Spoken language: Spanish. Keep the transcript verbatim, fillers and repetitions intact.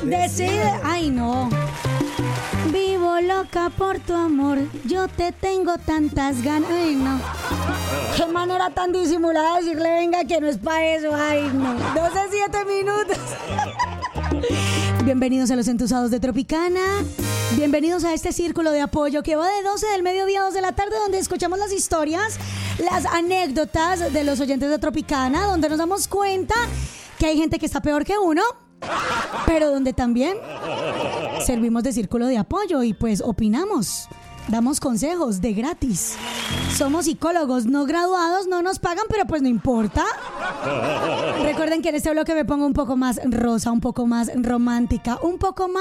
Decide. Ay, no. Vivo loca por tu amor, yo te tengo tantas ganas. Ay, no. Qué manera tan disimulada de decirle venga que no es para eso. Ay, no. doce, siete minutos. Bienvenidos a los entusados de Tropicana. Bienvenidos a este círculo de apoyo que va de doce del mediodía a dos de la tarde, donde escuchamos las historias, las anécdotas de los oyentes de Tropicana, donde nos damos cuenta que hay gente que está peor que uno, pero donde también servimos de círculo de apoyo y pues opinamos, damos consejos de gratis. Somos psicólogos no graduados, no nos pagan, pero pues no importa. Recuerden que en este bloque me pongo un poco más rosa, un poco más romántica, un poco más